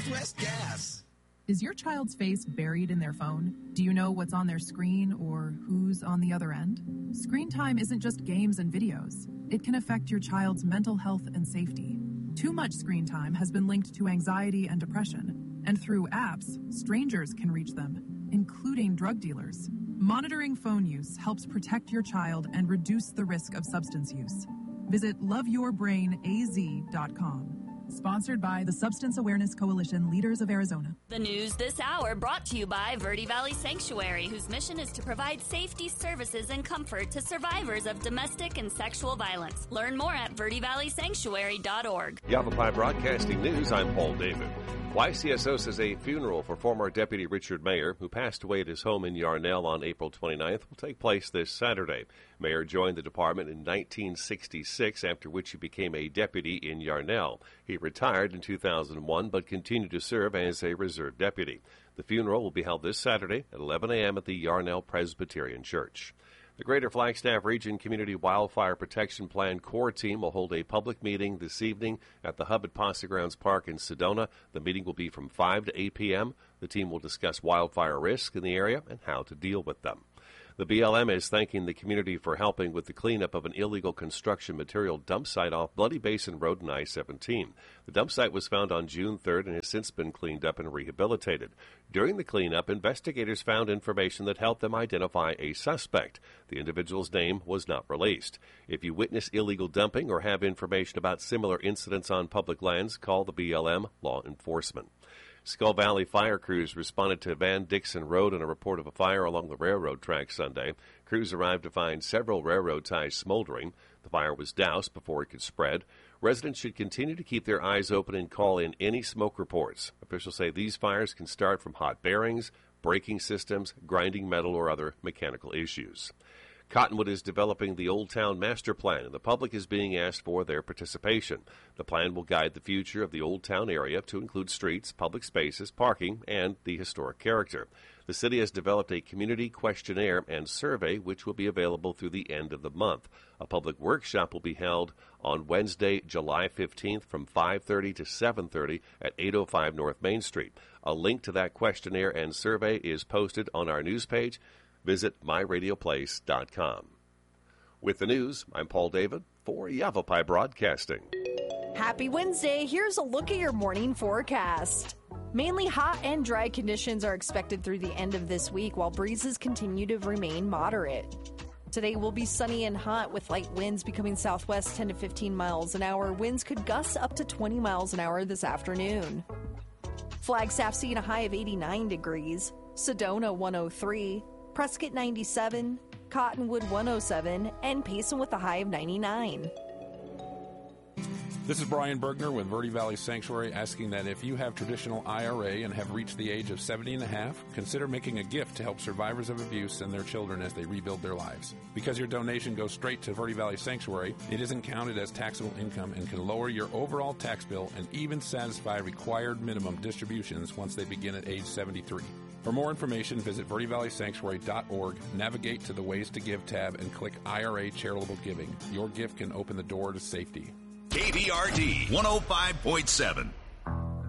Southwest Gas. Is your child's face buried in their phone? Do you know what's on their screen or who's on the other end? Screen time isn't just games and videos. It can affect your child's mental health and safety. Too much screen time has been linked to anxiety and depression, and through apps, strangers can reach them, including drug dealers. Monitoring phone use helps protect your child and reduce the risk of substance use. Visit loveyourbrainaz.com. Sponsored by the Substance Awareness Coalition Leaders of Arizona. The news this hour brought to you by Verde Valley Sanctuary, whose mission is to provide safety, services, and comfort to survivors of domestic and sexual violence. Learn more at verdevalleysanctuary.org. Yavapai Broadcasting News, I'm Paul David. YCSO says a funeral for former Deputy Richard Mayer, who passed away at his home in Yarnell on April 29th, will take place this Saturday. Mayer joined the department in 1966, after which he became a deputy in Yarnell. He retired in 2001, but continued to serve as a reserve deputy. The funeral will be held this Saturday at 11 a.m. at the Yarnell Presbyterian Church. The Greater Flagstaff Region Community Wildfire Protection Plan Core Team will hold a public meeting this evening at the Hub at Posse Grounds Park in Sedona. The meeting will be from 5 to 8 p.m. The team will discuss wildfire risk in the area and how to deal with them. The BLM is thanking the community for helping with the cleanup of an illegal construction material dump site off Bloody Basin Road and I-17. The dump site was found on June 3rd and has since been cleaned up and rehabilitated. During the cleanup, investigators found information that helped them identify a suspect. The individual's name was not released. If you witness illegal dumping or have information about similar incidents on public lands, call the BLM Law Enforcement. Skull Valley fire crews responded to Van Dixon Road on a report of a fire along the railroad track Sunday. Crews arrived to find several railroad ties smoldering. The fire was doused before it could spread. Residents should continue to keep their eyes open and call in any smoke reports. Officials say these fires can start from hot bearings, braking systems, grinding metal, or other mechanical issues. Cottonwood is developing the Old Town Master Plan, and the public is being asked for their participation. The plan will guide the future of the Old Town area to include streets, public spaces, parking, and the historic character. The city has developed a community questionnaire and survey, which will be available through the end of the month. A public workshop will be held on Wednesday, July 15th from 5:30 to 7:30 at 805 North Main Street. A link to that questionnaire and survey is posted on our news page. Visit myradioplace.com. With the news, I'm Paul David for Yavapai Broadcasting. Happy Wednesday. Here's a look at your morning forecast. Mainly hot and dry conditions are expected through the end of this week, while breezes continue to remain moderate. Today will be sunny and hot, with light winds becoming southwest 10 to 15 miles an hour. Winds could gust up to 20 miles an hour this afternoon. Flagstaff seeing a high of 89 degrees, Sedona 103, Prescott 97, Cottonwood 107, and Payson with a high of 99. This is Brian Bergner with Verde Valley Sanctuary, asking that if you have traditional IRA and have reached the age of 70 and a half, consider making a gift to help survivors of abuse and their children as they rebuild their lives. Because your donation goes straight to Verde Valley Sanctuary, it isn't counted as taxable income and can lower your overall tax bill and even satisfy required minimum distributions once they begin at age 73. For more information, visit verdevalleysanctuary.org, navigate to the Ways to Give tab, and click IRA Charitable Giving. Your gift can open the door to safety. KVRD 105.7.